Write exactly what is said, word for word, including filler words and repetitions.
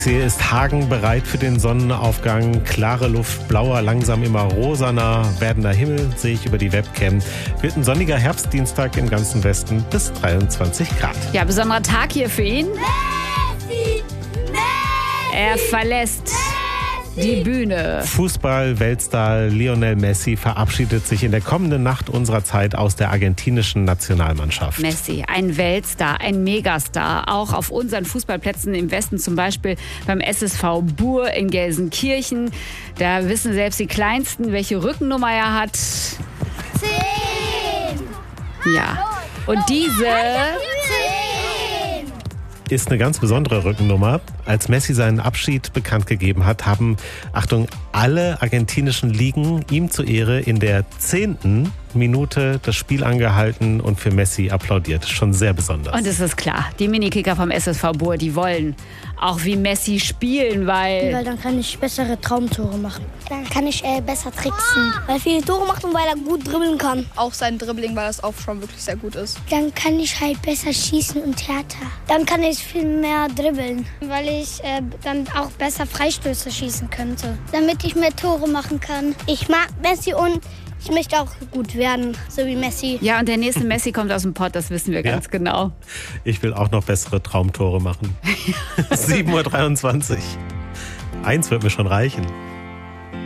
Hier ist Hagen bereit für den Sonnenaufgang. Klare Luft, blauer, langsam immer rosaner werdender Himmel sehe ich über die Webcam. Wird ein sonniger Herbstdienstag im ganzen Westen bis dreiundzwanzig Grad. Ja, besonderer Tag hier für ihn. Messi, Messi, Er verlässt Messi. die Bühne. Fußball-Weltstar Lionel Messi verabschiedet sich in der kommenden Nacht unserer Zeit aus der argentinischen Nationalmannschaft. Messi, ein Weltstar, ein Megastar. Auch auf unseren Fußballplätzen im Westen, zum Beispiel beim S S V Buhr in Gelsenkirchen. Da wissen selbst die Kleinsten, welche Rückennummer er hat. Zehn. Ja. Und diese... Zehn. Ist eine ganz besondere Rückennummer. Als Messi seinen Abschied bekannt gegeben hat, haben, Achtung, alle argentinischen Ligen ihm zur Ehre in der zehnten Minute das Spiel angehalten und für Messi applaudiert. Schon sehr besonders. Und es ist klar, die Minikicker vom S S V Buhr, die wollen auch wie Messi spielen, weil... Weil dann kann ich bessere Traumtore machen. Dann kann ich äh, besser tricksen. Weil er viele Tore macht und weil er gut dribbeln kann. Auch sein Dribbling, weil das auch schon wirklich sehr gut ist. Dann kann ich halt besser schießen und härter. Dann kann ich viel mehr dribbeln. Weil ich äh, dann auch besser Freistöße schießen könnte. Damit ich mehr Tore machen kann. Ich mag Messi und ich möchte auch gut werden, so wie Messi. Ja, und der nächste Messi kommt aus dem Pott, das wissen wir Ja? ganz genau. Ich will auch noch bessere Traumtore machen. sieben Uhr dreiundzwanzig. Eins wird mir schon reichen.